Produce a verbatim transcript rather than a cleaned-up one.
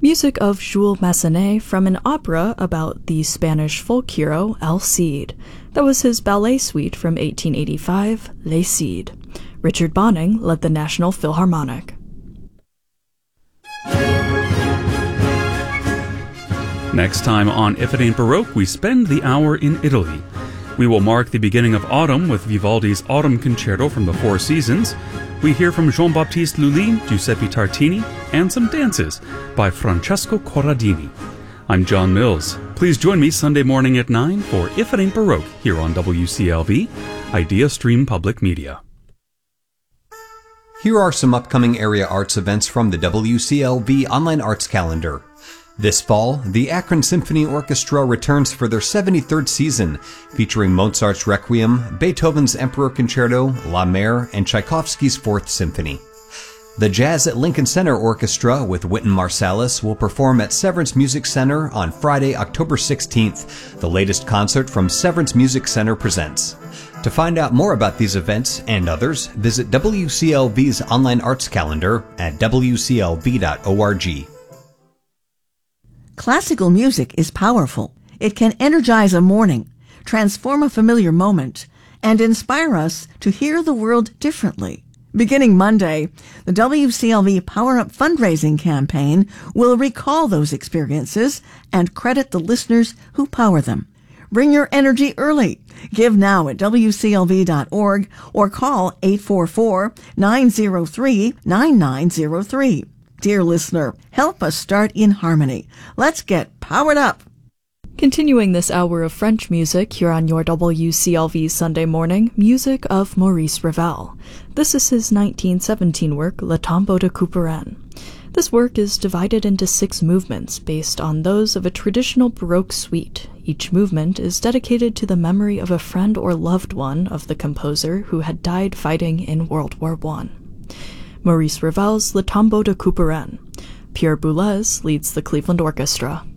Music of Jules Massenet from an opera about the Spanish folk hero El Cid. That was his ballet suite from eighteen eighty-five, Les Cid. Richard Bonning led the National Philharmonic. Next time on If It Ain't Baroque, we spend the hour in Italy. We will mark the beginning of autumn with Vivaldi's Autumn Concerto from the Four Seasons. We hear from Jean-Baptiste Lully, Giuseppe Tartini, and some dances by Francesco Corradini. I'm John Mills. Please join me Sunday morning at nine for If It Ain't Baroque here on W C L V, Idea Stream Public Media. Here are some upcoming area arts events from the W C L V Online Arts Calendar. This fall, the Akron Symphony Orchestra returns for their seventy-third season, featuring Mozart's Requiem, Beethoven's Emperor Concerto, La Mer, and Tchaikovsky's Fourth Symphony. The Jazz at Lincoln Center Orchestra with Wynton Marsalis will perform at Severance Music Center on Friday, October sixteenth, the latest concert from Severance Music Center presents. To find out more about these events and others, visit W C L V's online arts calendar at w c l v dot org. Classical music is powerful. It can energize a morning, transform a familiar moment, and inspire us to hear the world differently. Beginning Monday, the W C L V Power Up fundraising campaign will recall those experiences and credit the listeners who power them. Bring your energy early. Give now at w c l v dot org or call eight four four, nine zero three, nine nine zero three. Dear listener, help us start in harmony. Let's get powered up. Continuing this hour of French music here on your W C L V Sunday morning, music of Maurice Ravel. This is his nineteen seventeen work, Le Tombeau de Couperin. This work is divided into six movements based on those of a traditional Baroque suite. Each movement is dedicated to the memory of a friend or loved one of the composer who had died fighting in World War One. Maurice Ravel's Le Tombeau de Couperin. Pierre Boulez leads the Cleveland Orchestra.